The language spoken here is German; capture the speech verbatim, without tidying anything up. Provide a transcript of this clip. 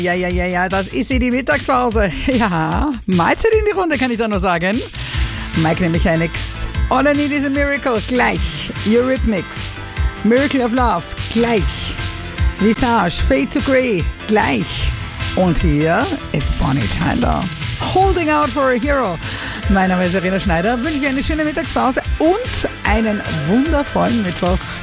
Ja, ja, ja, ja, das ist sie, die Mittagspause. Ja, Mahlzeit in die Runde, kann ich da nur sagen. Mike Mechanics, All I Need is a Miracle, gleich. Eurythmics, Miracle of Love, gleich. Visage, Fade to Grey, gleich. Und hier ist Bonnie Tyler, Holding Out for a Hero. Mein Name ist Irina Schneider, wünsche ich eine schöne Mittagspause und einen wundervollen Mittwoch.